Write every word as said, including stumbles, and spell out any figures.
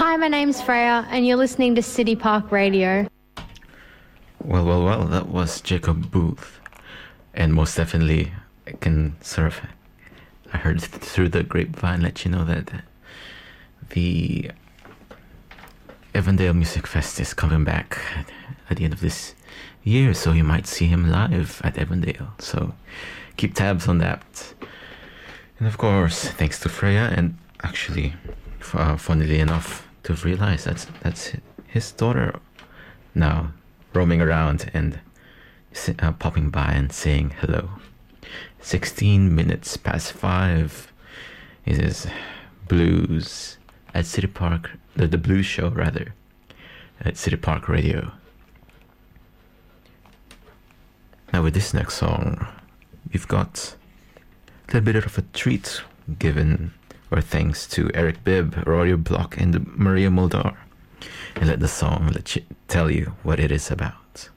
Hi, my name's Freya, and you're listening to City Park Radio. Well, well, well, that was Jacob Booth. And most definitely, I can sort of, I heard through the grapevine, let you know that the Evandale Music Fest is coming back at the end of this year, so you might see him live at Evandale. So keep tabs on that. And of course, thanks to Freya, and actually, uh, funnily enough, to realize that's that's his daughter now roaming around and uh, popping by and saying hello. sixteen minutes past five. It is Blues at City Park, the, the Blues Show rather, at City Park Radio. Now with this next song, we've got a little bit of a treat given, or thanks to Eric Bibb, Rory Block, and Maria Muldaur. And let the song let you, tell you what it is about.